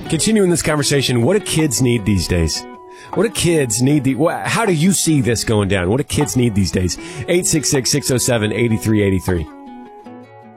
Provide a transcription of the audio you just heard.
Continuing this conversation, what do kids need these days? What do kids need? How do you see this going down? What do kids need these days? 866-607-8383.